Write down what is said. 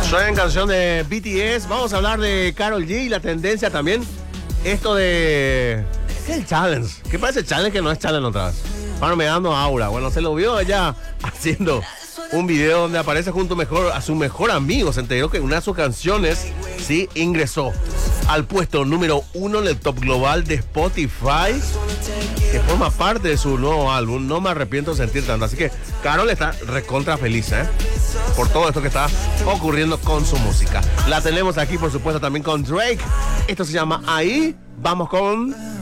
Suena canción de BTS. Vamos a hablar de Karol G y la tendencia también. Esto de... ¿Qué es el challenge? ¿Qué parece challenge que no es challenge otra vez? Bueno, me dando aura. Bueno, se lo vio ella haciendo un video donde aparece junto a su mejor amigo. Se enteró que una de sus canciones, sí, ingresó al puesto número 1 en el top global de Spotify, que forma parte de su nuevo álbum. No me arrepiento de sentir tanto. Así que Karol está recontra feliz, por todo esto que está ocurriendo con su música. La tenemos aquí, por supuesto, también con Drake. Esto se llama Ahí. Vamos con...